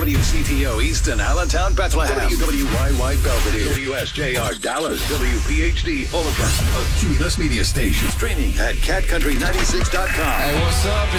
WCTO Easton, Allentown, Bethlehem. WWYY Belvedere. WSJR Dallas. WPHD Omaha. A Cumulus Media Station. Streaming at catcountry96.com. Hey, what's up?